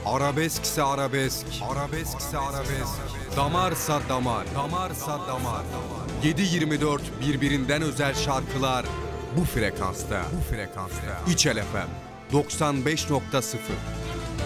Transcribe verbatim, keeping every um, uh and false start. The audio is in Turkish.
Arabeskse arabesk, arabeskse arabesk, damarsa damar, damarsa damar. yedi yirmi dört birbirinden özel şarkılar bu frekansta, bu frekansta. İçel F M doksan beş nokta sıfır.